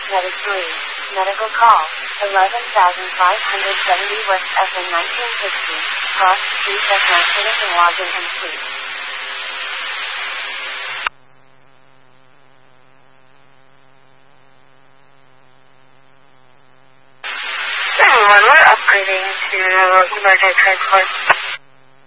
Medical Medical call 11,570 West FM 1960. Cross Street at National and login and sleep. Everyone, we're upgrading to emergency transport.